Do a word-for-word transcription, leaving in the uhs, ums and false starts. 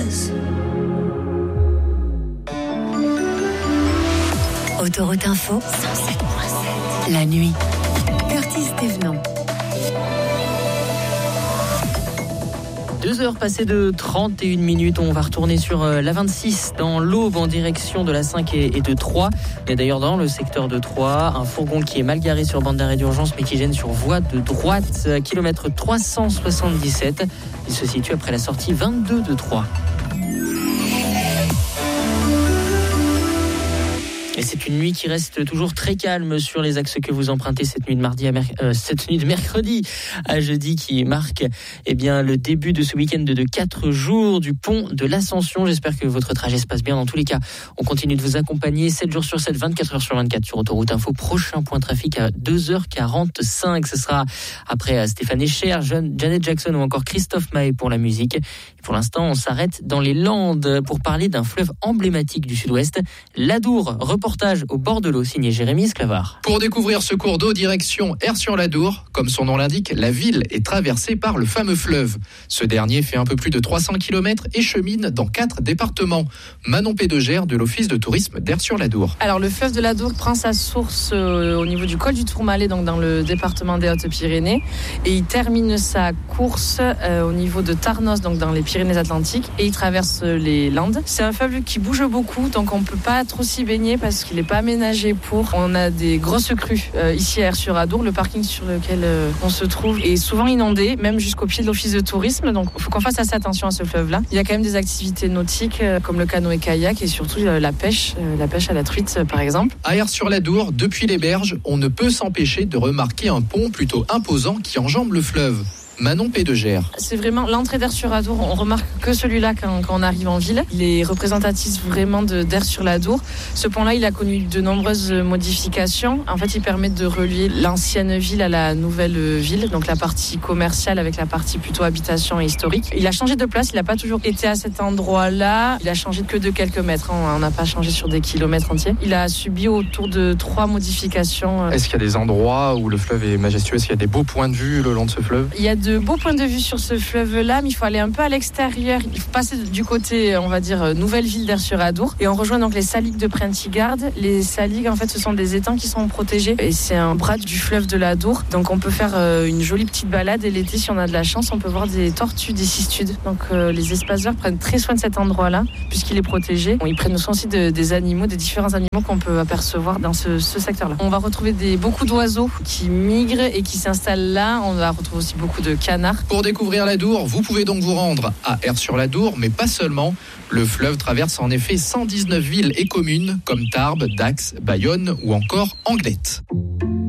is. Autoroute Info, cent sept virgule sept. La nuit. Curtis Thévenon. Deux heures passées de trente et une minutes, on va retourner sur la vingt-six dans l'Aube en direction de la cinq et de Troyes. Il y a d'ailleurs dans le secteur de Troyes un fourgon qui est mal garé sur bande d'arrêt d'urgence mais qui gêne sur voie de droite, kilomètre trois cent soixante-dix-sept. Il se situe après la sortie vingt-deux de Troyes. Et c'est une nuit qui reste toujours très calme sur les axes que vous empruntez cette nuit de mardi à mer- euh, cette nuit de mercredi à jeudi, qui marque eh bien le début de ce week-end de quatre jours du pont de l'Ascension. J'espère que votre trajet se passe bien. Dans tous les cas, on continue de vous accompagner sept jours sur sept, vingt-quatre heures sur vingt-quatre sur Autoroute Info. Prochain point trafic à deux heures quarante-cinq. Ce sera après Stéphane Echer, Janet Jackson ou encore Christophe Maé pour la musique. Et pour l'instant, on s'arrête dans les Landes pour parler d'un fleuve emblématique du Sud-Ouest, l'Adour. Reportage au bord de l'eau, signé Jérémy Esclavard. Pour découvrir ce cours d'eau, direction Aire-sur-l'Adour. Comme son nom l'indique, la ville est traversée par le fameux fleuve. Ce dernier fait un peu plus de trois cents kilomètres et chemine dans quatre départements. Manon Pédegère de l'Office de tourisme d'Aire-sur-l'Adour. Alors le fleuve de l'Adour prend sa source euh, au niveau du col du Tourmalet, donc dans le département des Hautes-Pyrénées, et il termine sa course euh, au niveau de Tarnos, donc dans les Pyrénées-Atlantiques, et il traverse les Landes. C'est un fleuve qui bouge beaucoup, donc on peut pas trop s'y baigner parce qu'il n'est pas aménagé pour. On a des grosses crues euh, ici à Aire-sur-Adour. Le parking sur lequel euh, on se trouve est souvent inondé, même jusqu'au pied de l'office de tourisme. Donc il faut qu'on fasse assez attention à ce fleuve-là. Il y a quand même des activités nautiques euh, comme le canoë-kayak et surtout euh, la pêche, euh, la pêche à la truite euh, par exemple. À Aire-sur-l'Adour, depuis les berges, on ne peut s'empêcher de remarquer un pont plutôt imposant qui enjambe le fleuve. Manon Pédegère. C'est vraiment l'entrée d'Aire-sur-l'Adour. On remarque que celui-là quand, quand on arrive en ville. Il est représentatif vraiment de, d'Aire-sur-l'Adour. Ce pont-là, il a connu de nombreuses modifications. En fait, il permet de relier l'ancienne ville à la nouvelle ville, donc la partie commerciale avec la partie plutôt habitation et historique. Il a changé de place. Il n'a pas toujours été à cet endroit-là. Il a changé que de quelques mètres. On n'a pas changé sur des kilomètres entiers. Il a subi autour de trois modifications. Est-ce qu'il y a des endroits où le fleuve est majestueux? Est-ce qu'il y a des beaux points de vue le long de ce fleuve? Il y a de beaux points de vue sur ce fleuve-là, mais il faut aller un peu à l'extérieur. Il faut passer du côté, on va dire, nouvelle ville d'Aire-sur-Adour. Et on rejoint donc les saligues de Printigarde. Les saligues, en fait, ce sont des étangs qui sont protégés. Et c'est un bras du fleuve de l'Adour. Donc on peut faire une jolie petite balade. Et l'été, si on a de la chance, on peut voir des tortues, des cistudes. Donc euh, les espaceurs prennent très soin de cet endroit-là, puisqu'il est protégé. Bon, ils prennent soin aussi de, des animaux, des différents animaux qu'on peut apercevoir dans ce, ce secteur-là. On va retrouver des, beaucoup d'oiseaux qui migrent et qui s'installent là. On va retrouver aussi beaucoup de canards. Pour découvrir l'Adour, vous pouvez donc vous rendre à Aire-sur-l'Adour, mais pas seulement. Le fleuve traverse en effet cent dix-neuf villes et communes comme Tarbes, Dax, Bayonne ou encore Anglette.